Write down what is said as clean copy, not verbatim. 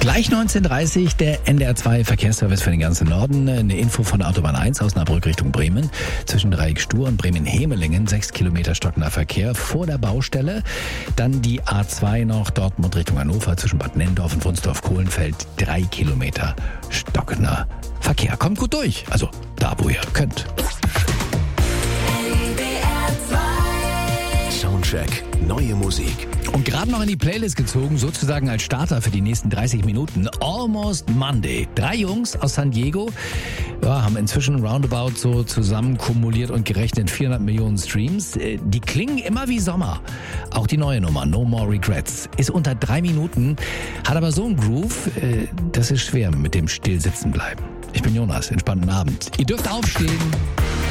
Gleich 19.30 der NDR2 Verkehrsservice für den ganzen Norden. Eine Info von der Autobahn 1 aus Osnabrück Richtung Bremen. Zwischen Dreieck-Stur und Bremen-Hemelingen 6 Kilometer stockender Verkehr vor der Baustelle. Dann die A2 noch Dortmund Richtung Hannover zwischen Bad Nendorf und Wunsdorf-Kohlenfeld 3 Kilometer stockender Verkehr. Kommt gut durch, also da, wo ihr könnt. Soundcheck, neue Musik. Und gerade noch in die Playlist gezogen, sozusagen als Starter für die nächsten 30 Minuten. Almost Monday. 3 Jungs aus San Diego haben inzwischen roundabout so zusammen kumuliert und gerechnet 400 Millionen Streams. Die klingen immer wie Sommer. Auch die neue Nummer, No More Regrets, ist unter 3 Minuten, hat aber so einen Groove, das ist schwer mit dem Stillsitzen bleiben. Ich bin Jonas, entspannten Abend. Ihr dürft aufstehen.